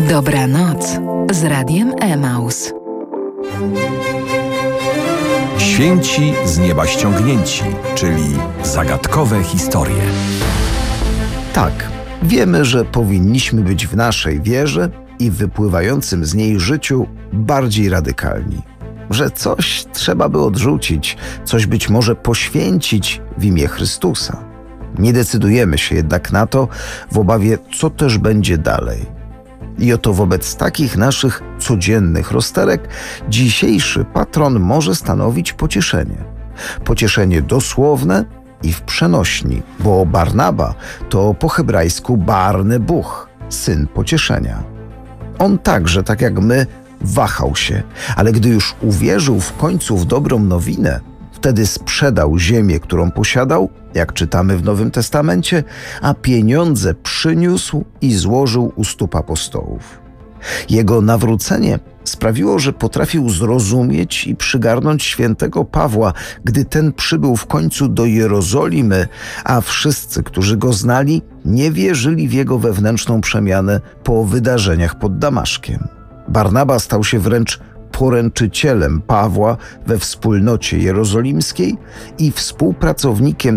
Dobranoc z Radiem Emaus. Święci z nieba ściągnięci, czyli zagadkowe historie. Tak, wiemy, że powinniśmy być w naszej wierze i w wypływającym z niej życiu bardziej radykalni. Że coś trzeba by odrzucić, coś być może poświęcić w imię Chrystusa. Nie decydujemy się jednak na to w obawie, co też będzie dalej. I oto wobec takich naszych codziennych rozterek dzisiejszy patron może stanowić pocieszenie. Pocieszenie dosłowne i w przenośni, bo Barnaba to po hebrajsku Barny Buch, syn pocieszenia. On także, tak jak my, wahał się, ale gdy już uwierzył w końcu w dobrą nowinę, wtedy sprzedał ziemię, którą posiadał, jak czytamy w Nowym Testamencie, a pieniądze przyniósł i złożył u stóp apostołów. Jego nawrócenie sprawiło, że potrafił zrozumieć i przygarnąć świętego Pawła, gdy ten przybył w końcu do Jerozolimy, a wszyscy, którzy go znali, nie wierzyli w jego wewnętrzną przemianę po wydarzeniach pod Damaszkiem. Barnaba stał się wręcz poręczycielem Pawła we wspólnocie jerozolimskiej i współpracownikiem